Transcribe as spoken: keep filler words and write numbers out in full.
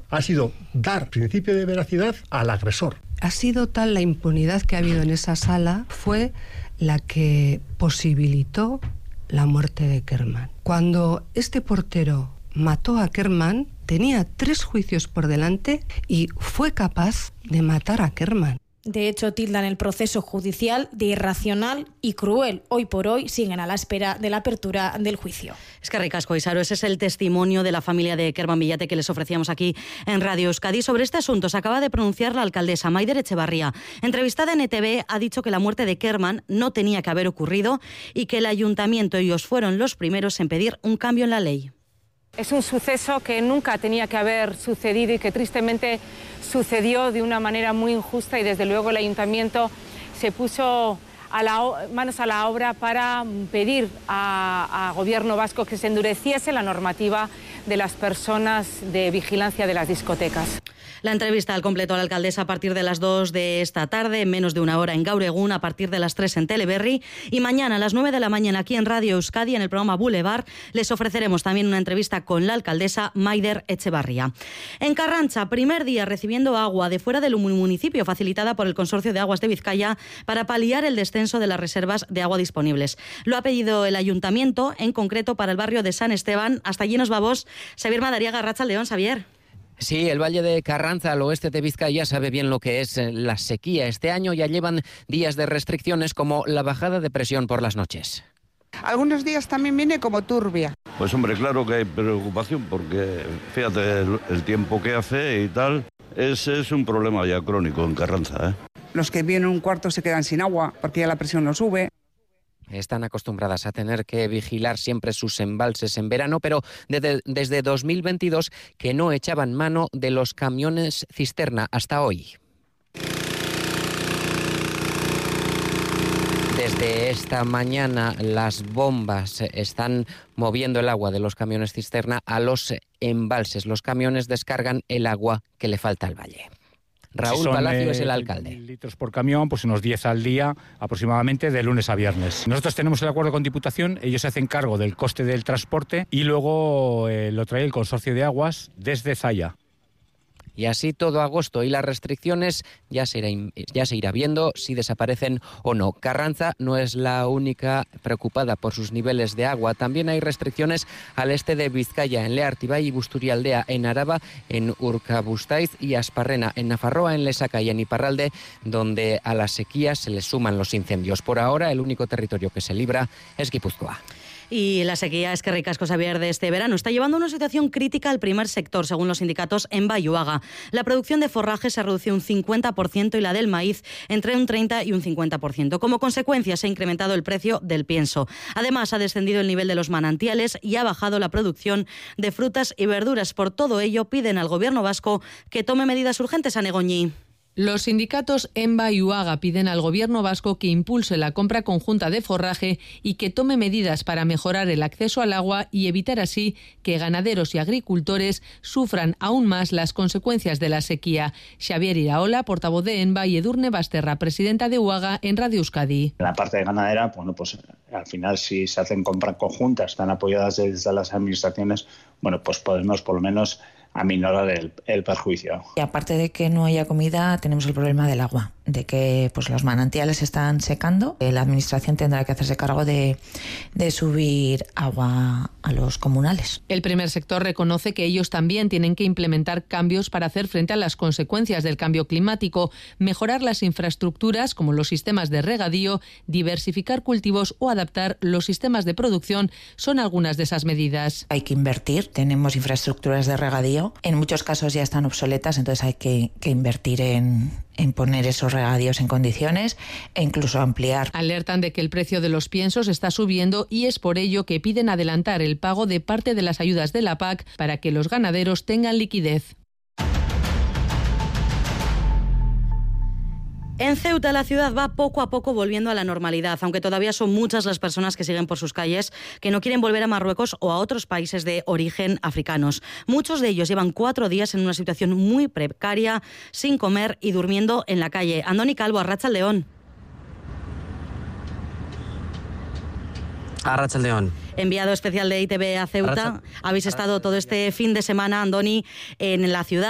ha sido dar principio de veracidad al agresor. Ha sido tal la impunidad que ha habido en esa sala, fue la que posibilitó la muerte de Kerman. Cuando este portero mató a Kerman, tenía tres juicios por delante y fue capaz de matar a Kerman. De hecho, tildan el proceso judicial de irracional y cruel. Hoy por hoy siguen a la espera de la apertura del juicio. Es que ricasco, Isaro. Ese es el testimonio de la familia de Kerman Villate que les ofrecíamos aquí en Radio Euskadi. Sobre este asunto se acaba de pronunciar la alcaldesa Maider Etxebarria. Entrevistada en E T V, ha dicho que la muerte de Kerman no tenía que haber ocurrido y que el ayuntamiento y ellos fueron los primeros en pedir un cambio en la ley. Es un suceso que nunca tenía que haber sucedido y que tristemente sucedió de una manera muy injusta, y desde luego el ayuntamiento se puso a la, manos a la obra para pedir a, a gobierno vasco que se endureciese la normativa de las personas de vigilancia de las discotecas. La entrevista al completo a la alcaldesa a partir de las dos de esta tarde, en menos de una hora en Gaur Egun, a partir de las tres en Teleberri, y mañana a las nueve de la mañana aquí en Radio Euskadi, en el programa Boulevard, les ofreceremos también una entrevista con la alcaldesa Maider Etxebarria. En Carrancha, primer día recibiendo agua de fuera del municipio, facilitada por el Consorcio de Aguas de Vizcaya para paliar el descenso de las reservas de agua disponibles. Lo ha pedido el ayuntamiento, en concreto para el barrio de San Esteban. Hasta allí nos vamos. Xavier Madariaga, Arratsaldeon, Xavier. Sí, el Valle de Carranza, al oeste de Vizcaya, sabe bien lo que es la sequía. Este año ya llevan días de restricciones como la bajada de presión por las noches. Algunos días también viene como turbia. Pues hombre, claro que hay preocupación porque fíjate el, el tiempo que hace y tal. Ese es un problema ya crónico en Carranza, ¿eh? Los que vienen un cuarto se quedan sin agua porque ya la presión no sube. Están acostumbradas a tener que vigilar siempre sus embalses en verano, pero desde, desde dos mil veintidós que no echaban mano de los camiones cisterna hasta hoy. Desde esta mañana las bombas están moviendo el agua de los camiones cisterna a los embalses. Los camiones descargan el agua que le falta al valle. Raúl si Palacio eh, es el alcalde. Litros por camión, pues unos diez al día aproximadamente, de lunes a viernes. Nosotros tenemos el acuerdo con Diputación, ellos se hacen cargo del coste del transporte y luego eh, lo trae el Consorcio de Aguas desde Zaya. Y así todo agosto, y las restricciones ya se, irá, ya se irá viendo si desaparecen o no. Carranza no es la única preocupada por sus niveles de agua. También hay restricciones al este de Vizcaya, en Leartibay y Busturialdea, en Araba, en Urkabustaiz y Asparrena, en Nafarroa, en Lesaca y en Iparralde, donde a la sequía se le suman los incendios. Por ahora, el único territorio que se libra es Guipúzcoa. Y la sequía, es que ricasco, Xavier, de este verano está llevando a una situación crítica al primer sector, según los sindicatos en Bayuaga. La producción de forraje se redució un cincuenta por ciento y la del maíz entre un treinta y un cincuenta por ciento. Como consecuencia, se ha incrementado el precio del pienso. Además, ha descendido el nivel de los manantiales y ha bajado la producción de frutas y verduras. Por todo ello, piden al gobierno vasco que tome medidas urgentes. A Negoñi. Los sindicatos EMBA y UAGA piden al gobierno vasco que impulse la compra conjunta de forraje y que tome medidas para mejorar el acceso al agua y evitar así que ganaderos y agricultores sufran aún más las consecuencias de la sequía. Xavier Iraola, portavoz de EMBA, y Edurne Basterra, presidenta de UAGA, en Radio Euskadi. En la parte de ganadera, bueno, pues al final si se hacen compras conjuntas, están apoyadas desde las administraciones, bueno, pues podemos por lo menos aminorar el, el perjuicio. Y aparte de que no haya comida, tenemos el problema del agua, de que pues los manantiales están secando. La administración tendrá que hacerse cargo de, de subir agua a los comunales. El primer sector reconoce que ellos también tienen que implementar cambios para hacer frente a las consecuencias del cambio climático, mejorar las infraestructuras como los sistemas de regadío, diversificar cultivos o adaptar los sistemas de producción son algunas de esas medidas. Hay que invertir, tenemos infraestructuras de regadío. En muchos casos ya están obsoletas, entonces hay que, que invertir en, en poner esos regadíos en condiciones e incluso ampliar. Alertan de que el precio de los piensos está subiendo y es por ello que piden adelantar el pago de parte de las ayudas de la P A C para que los ganaderos tengan liquidez. En Ceuta, la ciudad va poco a poco volviendo a la normalidad, aunque todavía son muchas las personas que siguen por sus calles que no quieren volver a Marruecos o a otros países de origen africanos. Muchos de ellos llevan cuatro días en una situación muy precaria, sin comer y durmiendo en la calle. Andoni Calvo, Arratsaldeon. Arratsaldeon. Enviado especial de I T V a Ceuta, habéis estado todo este fin de semana, Andoni, en la ciudad.